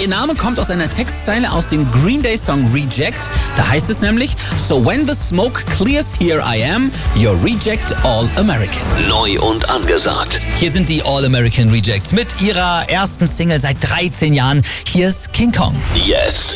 Ihr Name kommt aus einer Textzeile aus dem Green Day Song Reject. Da heißt es nämlich: So when the smoke clears, here I am, your Reject All American. Neu und angesagt. Hier sind die All American Rejects mit ihrer ersten Single seit 13 Jahren. Hier ist King Kong. Jetzt